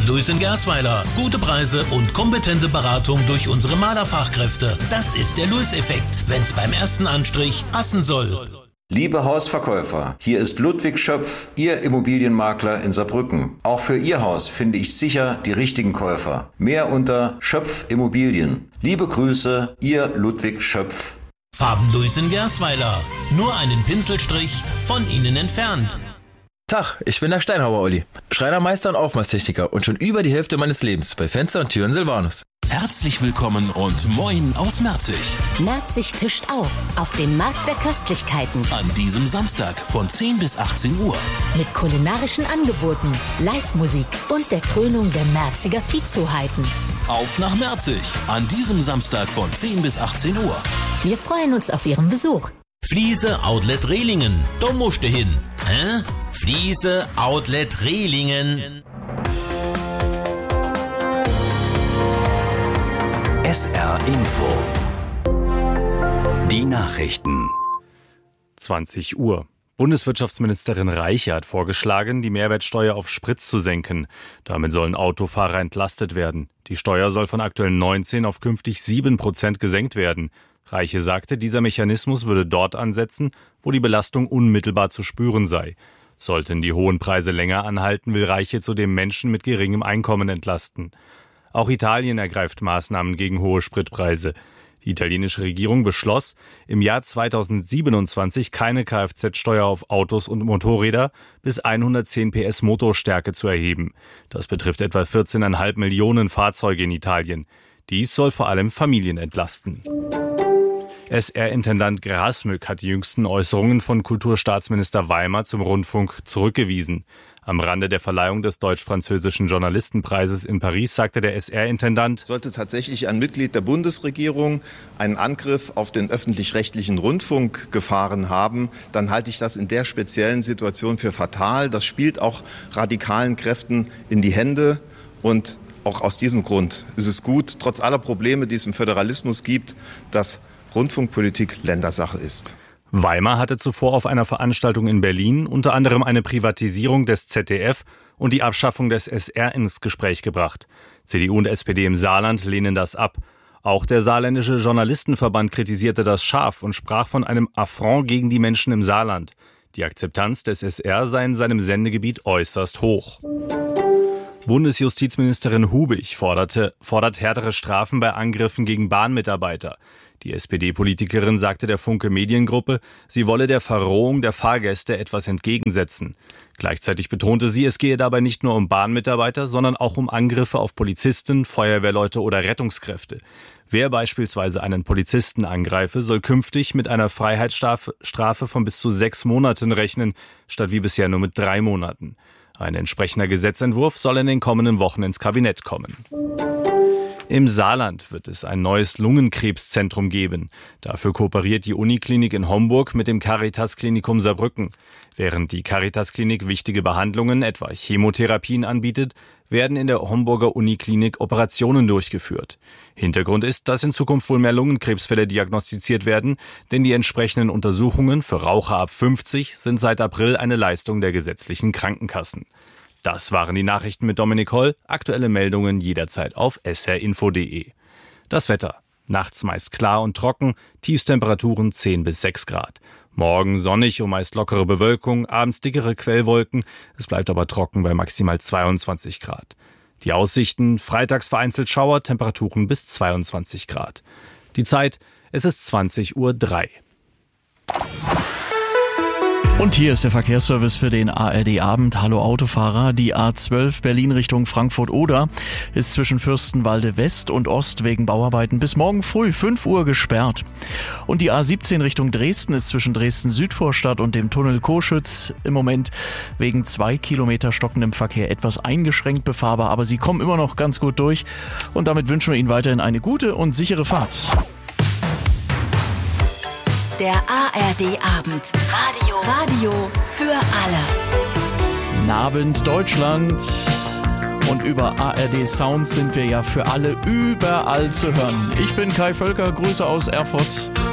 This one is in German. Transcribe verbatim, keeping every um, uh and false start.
Lewis in Gersweiler. Gute Preise und kompetente Beratung durch unsere Malerfachkräfte. Das ist der Lewis-Effekt, wenn's beim ersten Anstrich passen soll. Liebe Hausverkäufer, hier ist Ludwig Schöpf, Ihr Immobilienmakler in Saarbrücken. Auch für Ihr Haus finde ich sicher die richtigen Käufer. Mehr unter Schöpf Immobilien. Liebe Grüße, Ihr Ludwig Schöpf. Farben Lewis in Gersweiler. Nur einen Pinselstrich von Ihnen entfernt. Tag, ich bin der Steinhauer Olli, Schreinermeister und Aufmachstechniker und schon über die Hälfte meines Lebens bei Fenster und Türen Silvanus. Herzlich willkommen und moin aus Merzig. Merzig tischt auf, auf dem Markt der Köstlichkeiten. An diesem Samstag von zehn bis achtzehn Uhr. Mit kulinarischen Angeboten, Live-Musik und der Krönung der Merziger Viehzuheiten. Auf nach Merzig, an diesem Samstag von zehn bis achtzehn Uhr. Wir freuen uns auf Ihren Besuch. Fliese Outlet Rehlingen, da musst du hin. Hä? Fliese Outlet Rehlingen. S R Info. Die Nachrichten. zwanzig Uhr. Bundeswirtschaftsministerin Reiche hat vorgeschlagen, die Mehrwertsteuer auf Sprit zu senken. Damit sollen Autofahrer entlastet werden. Die Steuer soll von aktuell neunzehn auf künftig sieben Prozent gesenkt werden. Reiche sagte, dieser Mechanismus würde dort ansetzen, wo die Belastung unmittelbar zu spüren sei. Sollten die hohen Preise länger anhalten, will Reiche zudem Menschen mit geringem Einkommen entlasten. Auch Italien ergreift Maßnahmen gegen hohe Spritpreise. Die italienische Regierung beschloss, im Jahr zweitausendsiebenundzwanzig keine Kfz-Steuer auf Autos und Motorräder bis hundertzehn P S Motorstärke zu erheben. Das betrifft etwa vierzehn Komma fünf Millionen Fahrzeuge in Italien. Dies soll vor allem Familien entlasten. S R-Intendant Grasmück hat die jüngsten Äußerungen von Kulturstaatsminister Weimar zum Rundfunk zurückgewiesen. Am Rande der Verleihung des deutsch-französischen Journalistenpreises in Paris sagte der S R-Intendant: Sollte tatsächlich ein Mitglied der Bundesregierung einen Angriff auf den öffentlich-rechtlichen Rundfunk gefahren haben, dann halte ich das in der speziellen Situation für fatal. Das spielt auch radikalen Kräften in die Hände und auch aus diesem Grund ist es gut, trotz aller Probleme, die es im Föderalismus gibt, dass Rundfunkpolitik Ländersache ist. Weimar hatte zuvor auf einer Veranstaltung in Berlin unter anderem eine Privatisierung des Z D F und die Abschaffung des S R ins Gespräch gebracht. C D U und S P D im Saarland lehnen das ab. Auch der saarländische Journalistenverband kritisierte das scharf und sprach von einem Affront gegen die Menschen im Saarland. Die Akzeptanz des S R sei in seinem Sendegebiet äußerst hoch. Bundesjustizministerin Hubig forderte, fordert härtere Strafen bei Angriffen gegen Bahnmitarbeiter. Die S P D-Politikerin sagte der Funke Mediengruppe, sie wolle der Verrohung der Fahrgäste etwas entgegensetzen. Gleichzeitig betonte sie, es gehe dabei nicht nur um Bahnmitarbeiter, sondern auch um Angriffe auf Polizisten, Feuerwehrleute oder Rettungskräfte. Wer beispielsweise einen Polizisten angreife, soll künftig mit einer Freiheitsstrafe von bis zu sechs Monaten rechnen, statt wie bisher nur mit drei Monaten. Ein entsprechender Gesetzentwurf soll in den kommenden Wochen ins Kabinett kommen. Im Saarland wird es ein neues Lungenkrebszentrum geben. Dafür kooperiert die Uniklinik in Homburg mit dem Caritas-Klinikum Saarbrücken. Während die Caritas-Klinik wichtige Behandlungen, etwa Chemotherapien, anbietet, werden in der Homburger Uniklinik Operationen durchgeführt. Hintergrund ist, dass in Zukunft wohl mehr Lungenkrebsfälle diagnostiziert werden, denn die entsprechenden Untersuchungen für Raucher ab fünfzig sind seit April eine Leistung der gesetzlichen Krankenkassen. Das waren die Nachrichten mit Dominik Holl. Aktuelle Meldungen jederzeit auf s r info punkt d e. Das Wetter. Nachts meist klar und trocken, Tiefstemperaturen zehn bis sechs Grad. Morgen sonnig und meist lockere Bewölkung, abends dickere Quellwolken. Es bleibt aber trocken bei maximal zweiundzwanzig Grad. Die Aussichten: freitags vereinzelt Schauer, Temperaturen bis zweiundzwanzig Grad. Die Zeit: es ist zwanzig Uhr drei. Und hier ist der Verkehrsservice für den A R D-Abend. Hallo Autofahrer. Die A zwölf Berlin Richtung Frankfurt-Oder ist zwischen Fürstenwalde West und Ost wegen Bauarbeiten bis morgen früh fünf Uhr gesperrt. Und die A siebzehn Richtung Dresden ist zwischen Dresden-Südvorstadt und dem Tunnel Coschütz im Moment wegen zwei Kilometer stockendem Verkehr etwas eingeschränkt befahrbar. Aber sie kommen immer noch ganz gut durch. Und damit wünschen wir Ihnen weiterhin eine gute und sichere Fahrt. Der A R D-Abend. Radio. Radio für alle. Guten Abend, Deutschland. Und über A R D Sound sind wir ja für alle überall zu hören. Ich bin Kai Völker, Grüße aus Erfurt.